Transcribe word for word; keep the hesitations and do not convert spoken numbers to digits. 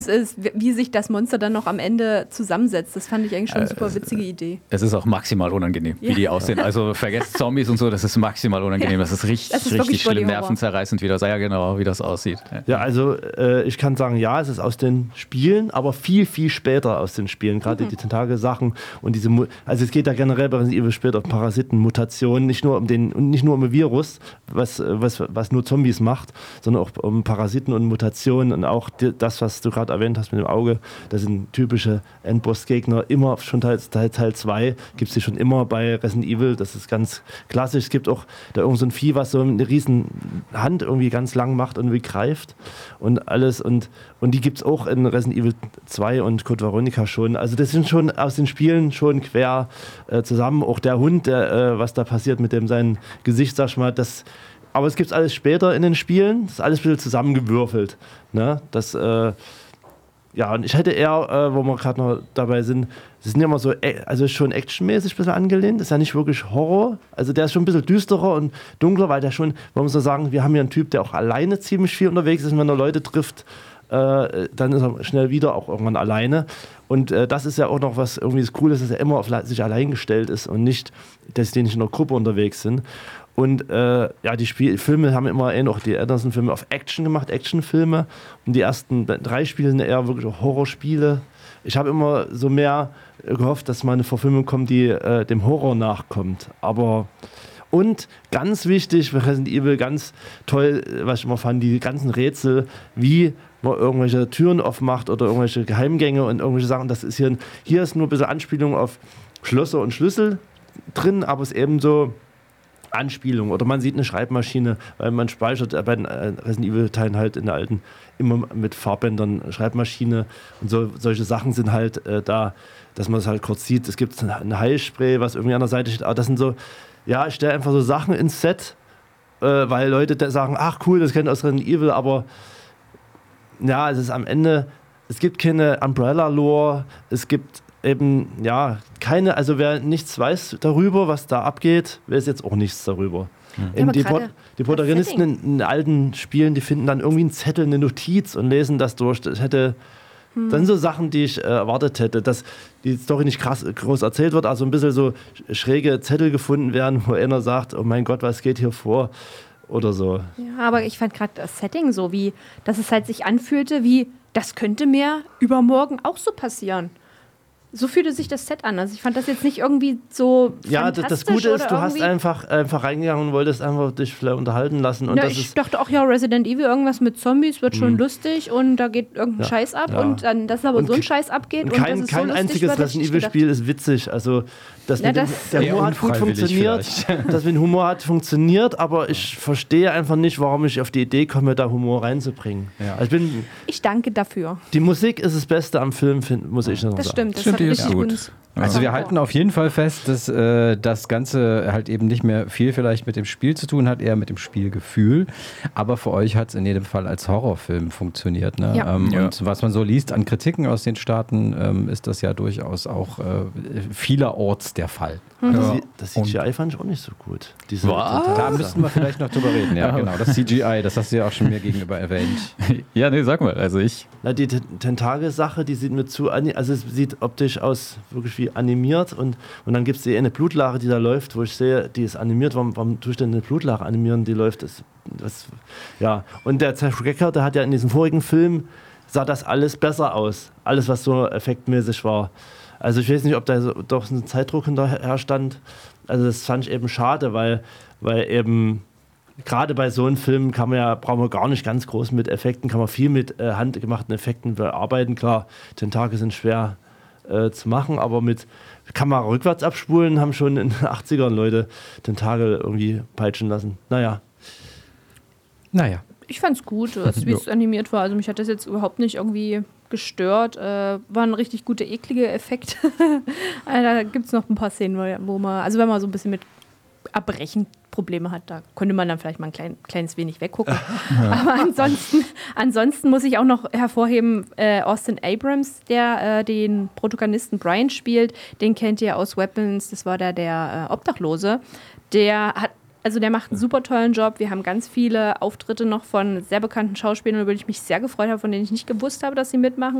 ist, wie sich das Monster dann noch am Ende zusammensetzt. Das fand ich eigentlich schon eine super witzige Idee. Es ist auch maximal unangenehm, ja. wie die aussehen. Also vergesst Zombies und so, das ist maximal unangenehm. Ja. Das ist richtig, das ist richtig schlimm, nervenzerreißend, wie das, ja genau, wie das aussieht. Ja, ja also äh, ich kann sagen, ja, es ist aus den Spielen, aber viel, viel später aus den Spielen. Gerade mhm. die Tentakel-Sachen und diese, also es geht ja generell bei Resident Evil später um Parasiten, Mutationen, nicht nur um den, und nicht nur um ein Virus, was, was, was nur Zombies macht, sondern auch um Parasiten und Mutationen und auch die, das, was du gerade erwähnt hast mit dem Auge, das sind typische Endboss-Gegner, immer schon Teil zwei, gibt es die schon immer bei Resident Evil, das ist ganz klassisch. Es gibt auch da irgend so ein Vieh, was so eine riesen Hand irgendwie ganz lang macht und wie greift und alles und, und die gibt es auch in Resident Evil zwei und Code Veronica schon. Also das sind schon aus den Spielen schon quer äh, zusammen. Auch der Hund, der, äh, was da passiert mit dem sein Gesicht, sag ich mal, das aber es gibt alles später in den Spielen, das ist alles ein bisschen zusammengewürfelt. Ne? Das äh, Ja, und ich hätte eher, äh, wo wir gerade noch dabei sind, das sind ja immer so, also schon actionmäßig ein bisschen angelehnt, ist ja nicht wirklich Horror, also der ist schon ein bisschen düsterer und dunkler, weil der schon, man muss so sagen, wir haben hier einen Typ, der auch alleine ziemlich viel unterwegs ist und wenn er Leute trifft, äh, dann ist er schnell wieder auch irgendwann alleine und äh, das ist ja auch noch was irgendwie das Coole ist, dass er immer auf sich allein gestellt ist und nicht, dass die nicht in einer Gruppe unterwegs sind. Und äh, ja, die Spiel Filme haben immer eh noch die Anderson-Filme auf Action gemacht, Actionfilme. Und die ersten drei Spiele sind eher wirklich Horrorspiele. Ich habe immer so mehr gehofft, dass mal eine Verfilmung kommt, die äh, dem Horror nachkommt. Aber und ganz wichtig, bei Resident Evil ganz toll, was ich immer fand, die ganzen Rätsel, wie man irgendwelche Türen aufmacht oder irgendwelche Geheimgänge und irgendwelche Sachen. Das ist hier, hier ist nur ein bisschen Anspielung auf Schlösser und Schlüssel drin, aber es ist eben so Anspielung oder man sieht eine Schreibmaschine, weil man speichert bei den Resident Evil Teilen halt in der alten immer mit Farbbändern Schreibmaschine und so, solche Sachen sind halt äh, da, dass man es halt kurz sieht. Es gibt ein Heilspray, was irgendwie an der Seite steht, aber das sind so, ja, ich stelle einfach so Sachen ins Set, äh, weil Leute da sagen, ach cool, das kennt aus Resident Evil, aber ja, es ist am Ende, es gibt keine Umbrella-Lore, es gibt eben, ja, keine, also wer nichts weiß darüber, was da abgeht, weiß jetzt auch nichts darüber. Mhm. Ja, die, Pro- die Protagonisten in, in alten Spielen, die finden dann irgendwie einen Zettel, eine Notiz und lesen das durch. Das hätte hm. dann so Sachen, die ich äh, erwartet hätte, dass die Story nicht krass groß erzählt wird, also ein bisschen so schräge Zettel gefunden werden, wo einer sagt, oh mein Gott, was geht hier vor? Oder so. Ja, aber ich fand gerade das Setting so, wie, dass es halt sich anfühlte, wie, das könnte mir übermorgen auch so passieren. So fühlte sich das Set an. Also ich fand das jetzt nicht irgendwie so ja, fantastisch. Ja, das Gute ist, du hast einfach, einfach reingegangen und wolltest einfach dich vielleicht unterhalten lassen. Und ja, das ich ist dachte auch, ja, Resident Evil, irgendwas mit Zombies wird schon mhm. lustig und da geht irgendein ja, Scheiß ab ja. und dann, dass aber und so ein Scheiß abgeht. Und kein, und das ist kein so einziges lustig, Resident Evil-Spiel ist witzig. Also das ja, mit dem, das der Humor hat gut funktioniert. Das mit dem Humor hat funktioniert, aber ich verstehe einfach nicht, warum ich auf die Idee komme, da Humor reinzubringen. Ja. Also ich, bin, ich danke dafür. Die Musik ist das Beste am Film, find, muss ich noch das sagen. Stimmt, das stimmt, das hat richtig gut. Also wir halten auf jeden Fall fest, dass äh, das Ganze halt eben nicht mehr viel vielleicht mit dem Spiel zu tun hat, eher mit dem Spielgefühl. Aber für euch hat es in jedem Fall als Horrorfilm funktioniert. Ne? Ja. Ähm, Ja. Und was man so liest an Kritiken aus den Staaten, ähm, ist das ja durchaus auch äh, vielerorts der Fall. Mhm. Das, das C G I fand ich auch nicht so gut. Diese Was? Da müssten wir vielleicht noch drüber reden. Ja, genau. Das C G I, das hast du ja auch schon mir gegenüber erwähnt. Ja, nee, sag mal, also ich. Na, die Tentakel-Sache, die sieht mir zu, also es sieht optisch aus wirklich wie animiert und, und dann gibt es die eine Blutlache, die da läuft, wo ich sehe, die ist animiert, warum, warum tue ich denn eine Blutlache animieren, die läuft, das, das, ja. Und der Zerschrecker, der hat ja in diesem vorigen Film, sah das alles besser aus, alles was so effektmäßig war. Also ich weiß nicht, ob da so, doch ein Zeitdruck hinterher stand, also das fand ich eben schade, weil, weil eben gerade bei so einem Film kann man ja, braucht man gar nicht ganz groß mit Effekten, kann man viel mit äh, handgemachten Effekten bearbeiten. Klar, Tentakel sind schwer äh, zu machen, aber mit Kamera rückwärts abspulen haben schon in den achtzigern Leute Tentakel irgendwie peitschen lassen. Naja. Naja. Ich fand's gut, wie es animiert war. Also mich hat das jetzt überhaupt nicht irgendwie gestört. Äh, waren richtig gute, eklige Effekte. Da gibt es noch ein paar Szenen, wo man, also wenn man so ein bisschen mit Abbrechen Probleme hat, da könnte man dann vielleicht mal ein klein, kleines wenig weggucken. Ja. Aber ansonsten, ansonsten muss ich auch noch hervorheben, äh, Austin Abrams, der äh, den Protagonisten Brian spielt, den kennt ihr aus Weapons, das war der, der äh, Obdachlose. Der hat Also der macht einen super tollen Job. Wir haben ganz viele Auftritte noch von sehr bekannten Schauspielern, über die ich mich sehr gefreut habe, von denen ich nicht gewusst habe, dass sie mitmachen.